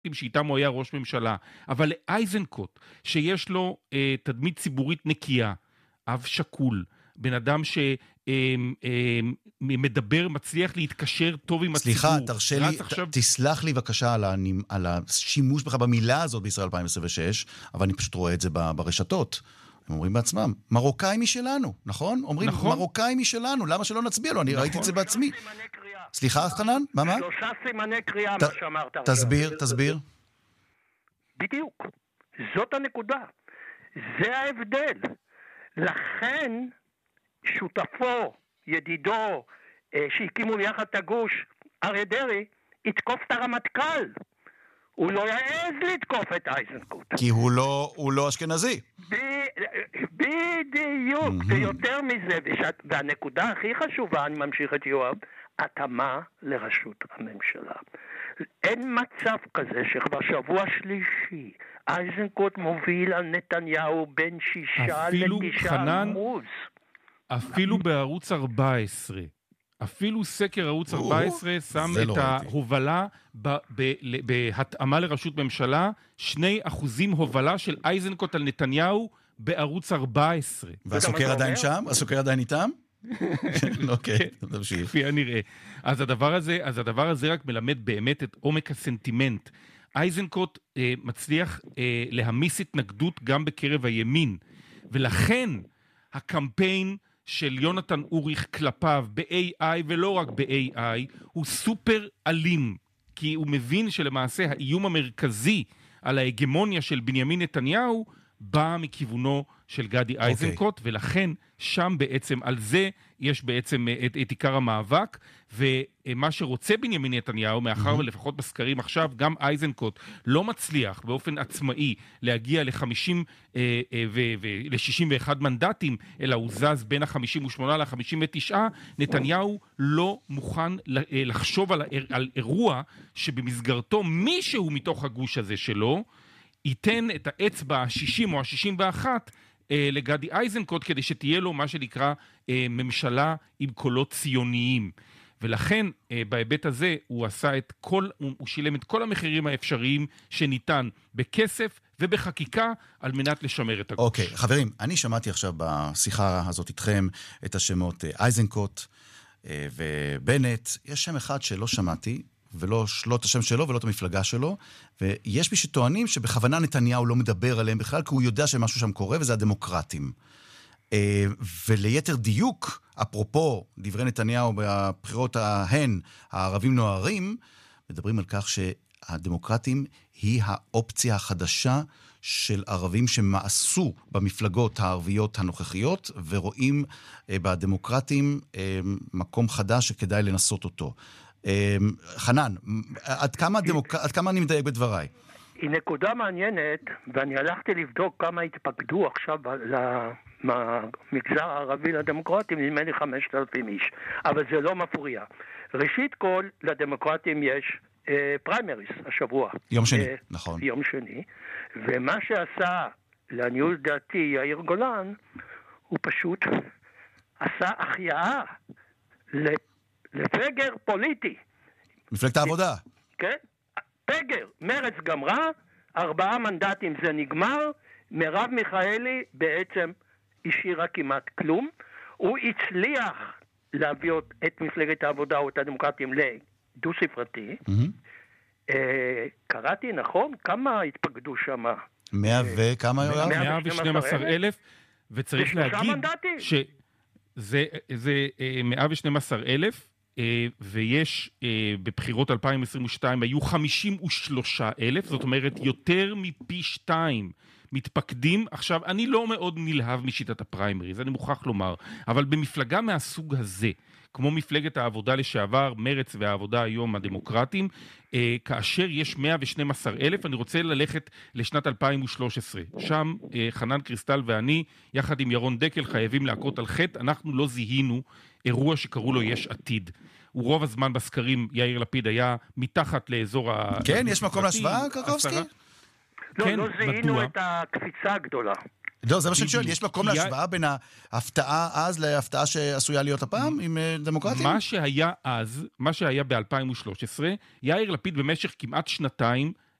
שאיתם הוא היה ראש ממשלה, אבל לאייזנקוט, שיש לו תדמית ציבורית נקייה, אב שקול, בן אדם שמדבר, מצליח להתקשר טוב עם הציבור. סליחה, תרשה לי, תסלח לי בבקשה על השימוש בך במילה הזאת בישראל 2026, אבל אני פשוט רואה את זה ברשתות. הם אומרים בעצמם, מרוקאי משלנו, נכון? אומרים, מרוקאי משלנו, למה שלא נצביע לו? אני ראיתי את זה בעצמי. סליחה, חנן? מה? 3 סימני קריאה, מה שאמרת. תסביר. בדיוק. זאת הנקודה. זה ההבדל. לכן, שותפו, ידידו, שהקימו יחד את הגוש, אריה דרעי, יתקוף את הרמטכ"ל. הוא לא יעז לתקוף את אייזנקוט. כי הוא לא אשכנזי. בדיוק, ויותר מזה, והנקודה הכי חשובה, אני ממשיך את יואב, התאמה לראשות הממשלה. אין מצב כזה שכבר שבוע שלישי, אייזנקוט מוביל על נתניהו בין 6 ל9%. אפילו בערוץ 14, אפילו סקר ערוץ 14 שם את ההובלה בהתאמה לראשות ממשלה, 2% הובלה של אייזנקוט על נתניהו בערוץ 14. והסוקר עדיין שם? הסוקר עדיין איתם? אוקיי, תמשיך. כפי הנראה. אז הדבר הזה רק מלמד באמת את עומק הסנטימנט. אייזנקוט מצליח להמיס התנגדות גם בקרב הימין, ולכן הקמפיין של יונתן אוריך כלפיו ב-AI ולא רק ב-AI הוא סופר אלים, כי הוא מבין שלמעשה האיום המרכזי על ההגמוניה של בנימין נתניהו בא מכיוונו של גדי אייזנקוט, ולכן שם בעצם, על זה יש בעצם את עיקר המאבק, ומה שרוצה בנימין נתניהו, מאחר ולפחות בסקרים עכשיו, גם אייזנקוט לא מצליח באופן עצמאי להגיע ל-50 ול-61 מנדטים, אלא הוא זז בין ה-58 ל-59, נתניהו לא מוכן לחשוב על אירוע שבמסגרתו מישהו מתוך הגוש הזה שלו, ייתן את האצבע ה-60 או ה-61 לגדי אייזנקוט, כדי שתהיה לו מה שנקרא ממשלה עם קולות ציוניים. ולכן בהיבט הזה הוא שילם את כל המחירים האפשריים שניתן בכסף ובחקיקה על מנת לשמר את הגוש. אוקיי, חברים, אני שמעתי עכשיו בשיחה הזאת איתכם את השמות אייזנקוט ובנט. יש שם אחד שלא שמעתי, ולא את השם שלו ולא את המפלגה שלו, ויש מי שטוענים שבכוונה נתניהו לא מדבר עליהם בכלל, כי הוא יודע שמשהו שם קורה, וזה הדמוקרטים. וליתר דיוק, אפרופו דברי נתניהו בבחירות ההן, הערבים נוהרים, מדברים על כך שהדמוקרטים היא האופציה החדשה של ערבים שמאסו במפלגות הערביות הנוכחיות, ורואים בדמוקרטים מקום חדש שכדאי לנסות אותו. חנן, עד כמה אני מדייק בדבריי? היא נקודה מעניינת, ואני הלכתי לבדוק כמה התפקדו עכשיו למגזר הערבי לדמוקרטים, נדמה לי 5,000 איש, אבל זה לא מפריע. ראשית כל, לדמוקרטים יש פריימריס השבוע. יום שני, נכון. יום שני, ומה שעשה לעניות דעתי יאיר גולן, הוא פשוט עשה החייאה לפגר פוליטי. מפלגת העבודה. כן, פגר. מרץ גמרה, 4 מנדטים זה נגמר, מרב מיכאלי בעצם השאירה כמעט כלום. הוא הצליח להביא את מפלגת העבודה או את הדמוקרטים לדו ספרתי. קראתי נכון? כמה התפקדו שם? 100 וכמה? 112,000, וצריך להגיד שזה 112,000, ויש בבחירות 2022 היו 53,000, זאת אומרת יותר מפי 2 מתפקדים. עכשיו, אני לא מאוד נלהב משיטת הפריימריז, אני מוכרח לומר, אבל במפלגה מהסוג הזה, כמו מפלגת העבודה לשעבר, מרץ והעבודה היום הדמוקרטים, כאשר יש 112,000, אני רוצה ללכת לשנת 2013. שם חנן קריסטל ואני, יחד עם ירון דקל, חייבים להכות על חטא. אנחנו לא זיהינו אירוע שקראו לו יש עתיד. הוא רוב הזמן בסקרים, יאיר לפיד היה מתחת לאזור כן, יש מקום להשוואה, קרקובסקי? לא זיהינו את הקפיצה הגדולה. לא, זה מה שאני שואל, יש מקום להשוואה בין ההפתעה אז להפתעה שעשויה להיות הפעם עם דמוקרטים? מה שהיה ב-2013, יאיר לפיד במשך כמעט שנתיים